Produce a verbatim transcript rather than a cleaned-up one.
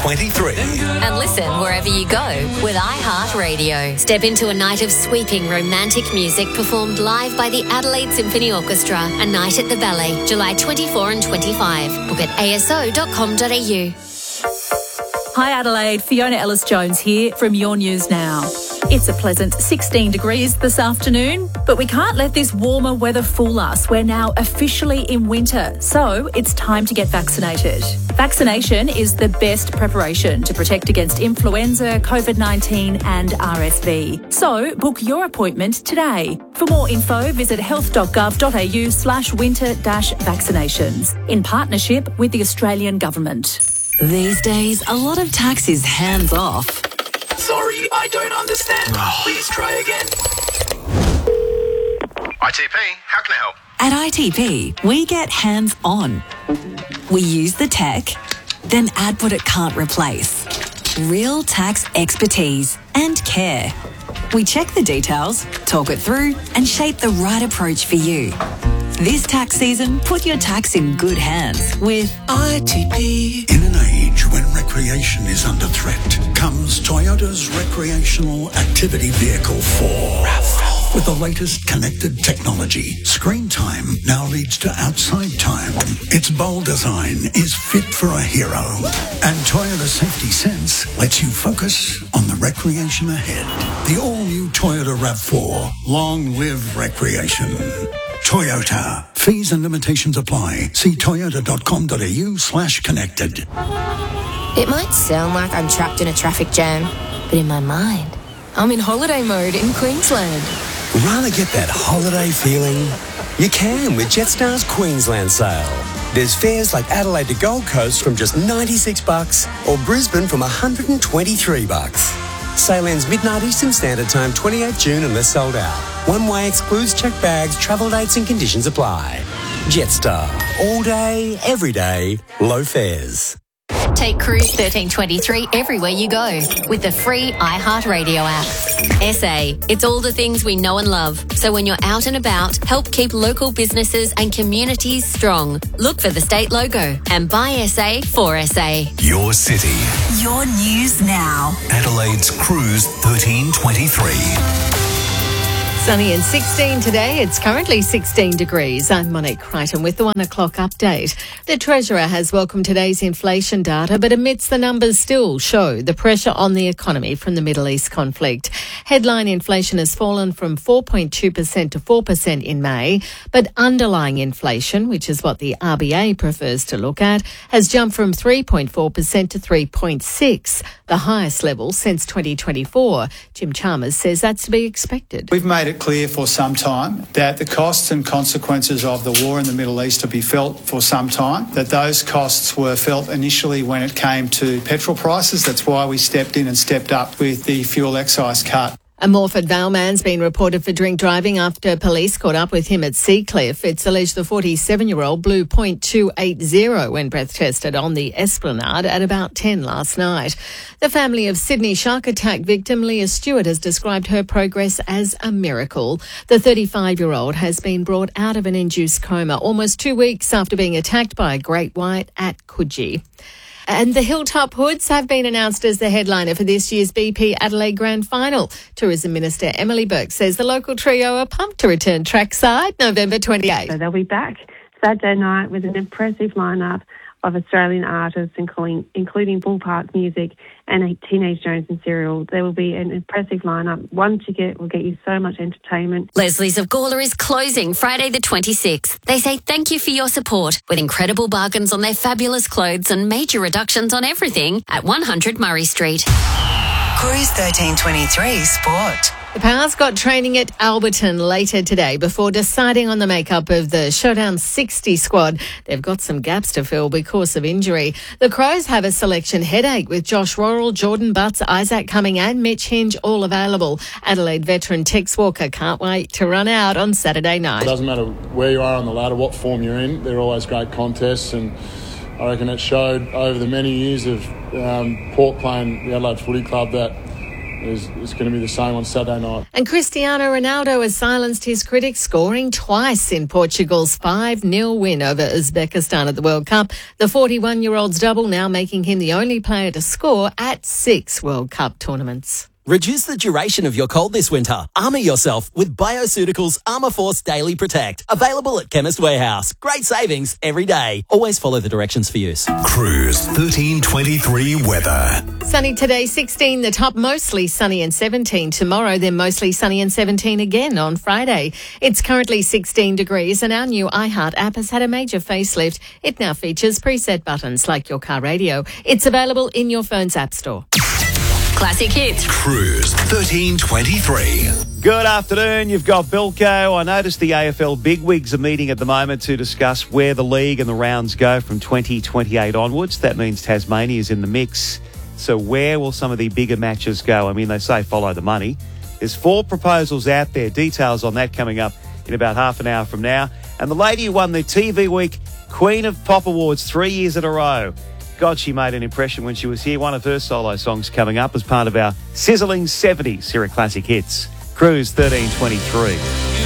twenty-three. And listen wherever you go with iHeartRadio. Step into a night of sweeping romantic music performed live by the Adelaide Symphony Orchestra, a night at the Ballet, July twenty-fourth and twenty-fifth. Book at a s o dot com dot a u. Hi Adelaide, Fiona Ellis-Jones here from Your News Now. It's a pleasant sixteen degrees this afternoon, but we can't let this warmer weather fool us. We're now officially in winter, so it's time to get vaccinated. Vaccination is the best preparation to protect against influenza, COVID nineteen and R S V. So book your appointment today. For more info, visit health dot gov dot a u slash winter dash vaccinations in partnership with the Australian Government. These days, a lot of tax is hands off. Sorry, I don't understand. Please try again. I T P, how can I help? At I T P, we get hands on. We use the tech, then add what it can't replace. Real tax expertise and care. We check the details, talk it through, and shape the right approach for you. This tax season, put your tax in good hands with I T P. In an age when recreation is under threat, comes Toyota's recreational activity vehicle four. With the latest connected technology, screen time now leads to outside time. Its bold design is fit for a hero. And Toyota Safety Sense lets you focus on the recreation ahead. The all-new Toyota RAV four. Long live recreation. Toyota. Fees and limitations apply. See toyota dot com dot a u slash connected. It might sound like I'm trapped in a traffic jam, but in my mind, I'm in holiday mode in Queensland. Rather get that holiday feeling? You can with Jetstar's Queensland sale. There's fares like Adelaide to Gold Coast from just ninety-six bucks or Brisbane from one hundred twenty-three bucks. Sale ends midnight Eastern Standard Time, twenty-eighth of June unless sold out. One way excludes checked bags, travel dates and conditions apply. Jetstar. All day, every day, low fares. Take Cruise thirteen twenty-three everywhere you go with the free iHeartRadio app. S A, it's all the things we know and love. So when you're out and about, help keep local businesses and communities strong. Look for the state logo and buy S A for S A. Your city. Your News Now. Adelaide's Cruise thirteen twenty-three. Sunny and sixteen today. It's currently sixteen degrees. I'm Monique Crichton with the one o'clock update. The Treasurer has welcomed today's inflation data, but amidst the numbers still show the pressure on the economy from the Middle East conflict. Headline inflation has fallen from four point two percent to four percent in May, but underlying inflation, which is what the R B A prefers to look at, has jumped from three point four percent to three point six, the highest level since twenty twenty-four. Jim Chalmers says that's to be expected. We've made it clear for some time that the costs and consequences of the war in the Middle East will be felt for some time, that those costs were felt initially when it came to petrol prices. That's why we stepped in and stepped up with the fuel excise cut. A Morford Vale man's been reported for drink driving after police caught up with him at Seacliff. It's alleged the forty-seven-year-old blew point two eight zero when breath tested on the Esplanade at about ten last night. The family of Sydney shark attack victim Leah Stewart has described her progress as a miracle. The thirty-five-year-old has been brought out of an induced coma almost two weeks after being attacked by a great white at Coogee. And the Hilltop Hoods have been announced as the headliner for this year's B P Adelaide Grand Final. Tourism Minister Emily Burke says the local trio are pumped to return trackside November twenty-eighth. So they'll be back Saturday night with an impressive lineup of Australian artists, including, including Ballpark Music and Teenage Jones and Serial. There will be an impressive lineup. One ticket will get you so much entertainment. Leslie's of Gawler is closing Friday the twenty-sixth. They say thank you for your support with incredible bargains on their fabulous clothes and major reductions on everything at one hundred Murray Street. Cruise thirteen twenty-three Sport. The Powers got training at Alberton later today before deciding on the makeup of the Showdown sixty squad. They've got some gaps to fill because of injury. The Crows have a selection headache with Josh Worrell, Jordan Butts, Isaac Cumming and Mitch Hinge all available. Adelaide veteran Tex Walker can't wait to run out on Saturday night. It doesn't matter where you are on the ladder, what form you're in. They're always great contests, and I reckon it showed over the many years of um, Port playing the Adelaide Footy Club that is, is going to be the same on Saturday night. And Cristiano Ronaldo has silenced his critics, scoring twice in Portugal's five nil win over Uzbekistan at the World Cup. The forty-one-year-old's double now making him the only player to score at six World Cup tournaments. Reduce the duration of your cold this winter. Armour yourself with Bioceuticals Armour Force Daily Protect. Available at Chemist Warehouse. Great savings every day. Always follow the directions for use. Cruise thirteen twenty-three weather. Sunny today, sixteen. The top mostly sunny and seventeen. Tomorrow, then mostly sunny and seventeen again on Friday. It's currently sixteen degrees and our new iHeart app has had a major facelift. It now features preset buttons like your car radio. It's available in your phone's app store. Classic hits. Cruise thirteen twenty-three. Good afternoon. You've got Bilko. I noticed the A F L bigwigs are meeting at the moment to discuss where the league and the rounds go from twenty twenty-eight onwards. That means Tasmania is in the mix. So where will some of the bigger matches go? I mean, they say follow the money. There's four proposals out there. Details on that coming up in about half an hour from now. And the lady who won the T V Week Queen of Pop Awards three years in a row. God, she made an impression when she was here. One of her solo songs coming up as part of our sizzling seventies here at Classic Hits. Cruise thirteen twenty-three.